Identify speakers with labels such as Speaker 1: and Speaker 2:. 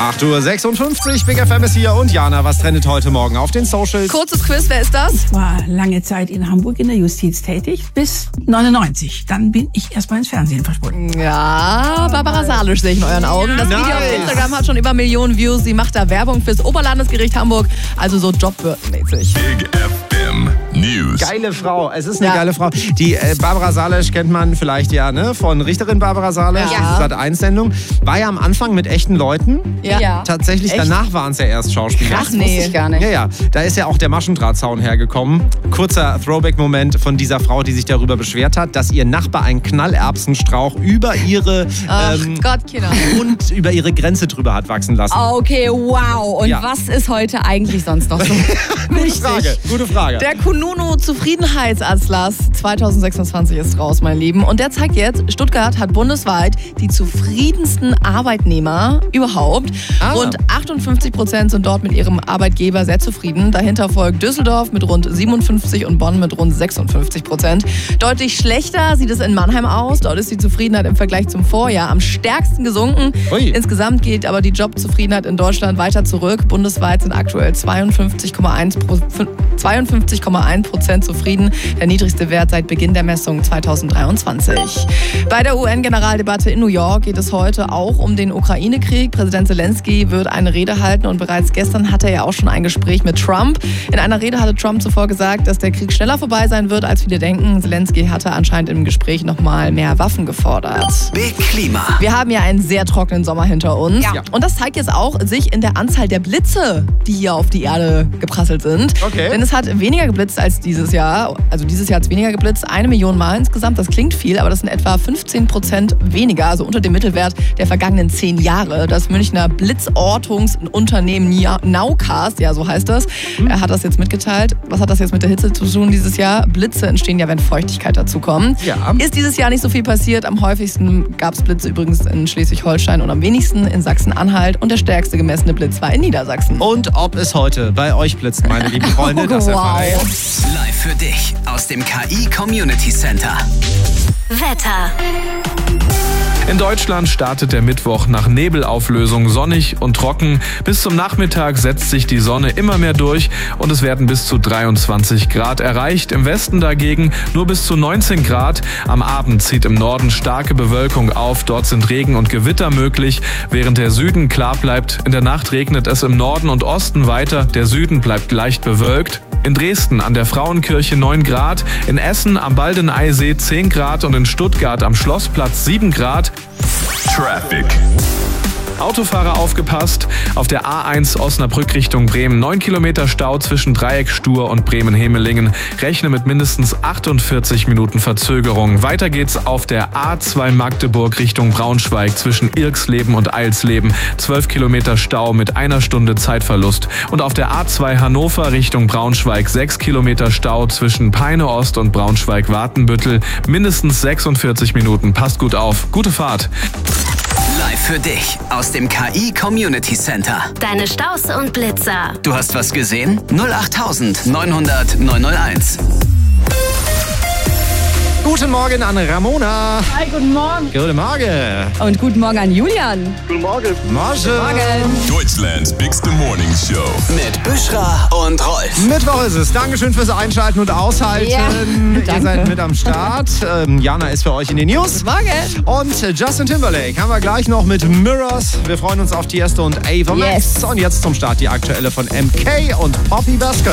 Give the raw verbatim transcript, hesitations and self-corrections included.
Speaker 1: acht Uhr sechsundfünfzig, Big F M ist hier und Jana, was trendet heute Morgen auf den Socials?
Speaker 2: Kurzes Quiz, wer ist das?
Speaker 3: Ich war lange Zeit in Hamburg in der Justiz tätig, bis neunundneunzig. Dann bin ich erstmal ins Fernsehen verschwunden.
Speaker 2: Ja, Barbara Salisch sehe ich in euren Augen. Das Video auf Instagram hat schon über Millionen Views. Sie macht da Werbung fürs Oberlandesgericht Hamburg, also so Jobbörsenmäßig.
Speaker 4: Big F M News.
Speaker 1: Geile Frau, es ist eine
Speaker 2: Ja.
Speaker 1: geile Frau. Die äh, Barbara Salisch kennt man vielleicht ja, ne? Von Richterin Barbara Salisch,
Speaker 2: Ja.
Speaker 1: Sat eins Sendung. War ja am Anfang mit echten Leuten.
Speaker 2: Ja.
Speaker 5: Ja.
Speaker 1: Tatsächlich,
Speaker 2: Echt?
Speaker 1: danach waren es ja erst Schauspieler.
Speaker 2: Krass,
Speaker 5: Wusste
Speaker 2: nee.
Speaker 5: ich gar nicht.
Speaker 1: Ja, ja, da ist ja auch der Maschendrahtzaun hergekommen. Kurzer Throwback-Moment von dieser Frau, die sich darüber beschwert hat, dass ihr Nachbar einen Knallerbsenstrauch über ihre
Speaker 2: Ach
Speaker 1: ähm,
Speaker 2: Gott, Kinder.
Speaker 1: und über ihre Grenze drüber hat wachsen lassen.
Speaker 5: Okay, wow. Und
Speaker 1: Ja.
Speaker 5: was ist heute eigentlich sonst noch so?
Speaker 1: Gute Frage, gute Frage.
Speaker 2: Der Kununu Zufriedenheitsatlas zweitausendsechsundzwanzig ist raus, mein Lieben. Und der zeigt jetzt, Stuttgart hat bundesweit die zufriedensten Arbeitnehmer überhaupt.
Speaker 1: Ah.
Speaker 2: Rund achtundfünfzig Prozent sind dort mit ihrem Arbeitgeber sehr zufrieden. Dahinter folgt Düsseldorf mit rund siebenundfünfzig und Bonn mit rund sechsundfünfzig Prozent. Deutlich schlechter sieht es in Mannheim aus. Dort ist die Zufriedenheit im Vergleich zum Vorjahr am stärksten gesunken.
Speaker 1: Ui.
Speaker 2: Insgesamt geht aber die Jobzufriedenheit in Deutschland weiter zurück. Bundesweit sind aktuell zweiundfünfzig Komma eins Prozent zufrieden. Der niedrigste Wert seit Beginn der Messung zweitausenddreiundzwanzig. Bei der U N-Generaldebatte in New York geht es heute auch um den Ukraine-Krieg. Präsident Zelensky wird eine Rede halten und bereits gestern hatte er ja auch schon ein Gespräch mit Trump. In einer Rede hatte Trump zuvor gesagt, dass der Krieg schneller vorbei sein wird, als viele denken. Zelensky hatte anscheinend im Gespräch nochmal mehr Waffen gefordert.
Speaker 6: Big Klima.
Speaker 2: Wir haben ja einen sehr trockenen Sommer hinter uns.
Speaker 1: Ja.
Speaker 2: Und das zeigt jetzt auch sich in der Anzahl der Blitze, die hier auf die Erde geprasselt sind.
Speaker 1: Okay.
Speaker 2: Denn es hat weniger geblitzt als dieses Jahr. Also dieses Jahr hat es weniger geblitzt. Eine Million Mal insgesamt. Das klingt viel, aber das sind etwa fünfzehn Prozent weniger. Also unter dem Mittelwert der vergangenen zehn Jahre. Das Münchner Blitzortungsunternehmen Nowcast, ja so heißt das, er hat das jetzt mitgeteilt. Was hat das jetzt mit der Hitze zu tun dieses Jahr? Blitze entstehen ja, wenn Feuchtigkeit dazukommt.
Speaker 1: Ja.
Speaker 2: Ist dieses Jahr nicht so viel passiert. Am häufigsten gab es Blitze übrigens in Schleswig-Holstein und am wenigsten in Sachsen-Anhalt. Und der stärkste gemessene Blitz war in Niedersachsen.
Speaker 1: Und ob es heute bei euch blitzt, meine lieben Freunde, das erfahren wir jetzt.
Speaker 6: Live für dich aus dem K I Community Center.
Speaker 7: Wetter.
Speaker 8: In Deutschland startet der Mittwoch nach Nebelauflösung sonnig und trocken. Bis zum Nachmittag setzt sich die Sonne immer mehr durch und es werden bis zu dreiundzwanzig Grad erreicht. Im Westen dagegen nur bis zu neunzehn Grad. Am Abend zieht im Norden starke Bewölkung auf. Dort sind Regen und Gewitter möglich, während der Süden klar bleibt. In der Nacht regnet es im Norden und Osten weiter. Der Süden bleibt leicht bewölkt. In Dresden an der Frauenkirche neun Grad, in Essen am Baldeneysee zehn Grad und in Stuttgart am Schlossplatz sieben Grad.
Speaker 4: Traffic.
Speaker 8: Autofahrer aufgepasst. Auf der A eins Osnabrück Richtung Bremen neun Kilometer Stau zwischen Dreieckstuhr und Bremen-Hemelingen. Rechne mit mindestens achtundvierzig Minuten Verzögerung. Weiter geht's auf der A zwei Magdeburg Richtung Braunschweig zwischen Irksleben und Eilsleben. zwölf Kilometer Stau mit einer Stunde Zeitverlust. Und auf der A zwei Hannover Richtung Braunschweig sechs Kilometer Stau zwischen Peine Ost und Braunschweig-Watenbüttel. Mindestens sechsundvierzig Minuten. Passt gut auf. Gute Fahrt.
Speaker 6: Live für dich aus dem K I Community Center.
Speaker 7: Deine Staus und Blitzer.
Speaker 6: Du hast was gesehen? null acht neunhundert neunhunderteins.
Speaker 1: Guten Morgen an Ramona.
Speaker 5: Hi, guten Morgen.
Speaker 1: Guten Morgen.
Speaker 5: Und guten Morgen an Julian.
Speaker 1: Morgen.
Speaker 4: Deutschlands bigste Morning Show.
Speaker 6: Mit Büschra und Rolf.
Speaker 1: Mittwoch ist es. Dankeschön fürs Einschalten und Aushalten.
Speaker 5: Ja,
Speaker 1: Ihr
Speaker 5: danke.
Speaker 1: seid mit am Start. Ähm, Jana ist für euch in den News.
Speaker 2: Morgen.
Speaker 1: Und äh, Justin Timberlake haben wir gleich noch mit Mirrors. Wir freuen uns auf Tiesto und Ava Max.
Speaker 5: Yes.
Speaker 1: Und jetzt zum Start die aktuelle von M K und Poppy Basker.